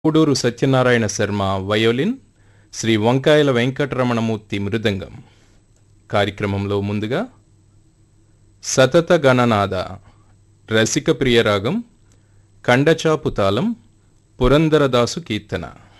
Kuduru Satyanarayana Sharma violin, Shri వంకాయల వెంకటరమణమూర్తి మృదంగం. కార్యక్రమంలో ముందుగా సతత గణనాద రసిక ప్రియరాగం, కండచాపు తాళం, పురందరదాసు కీర్తన.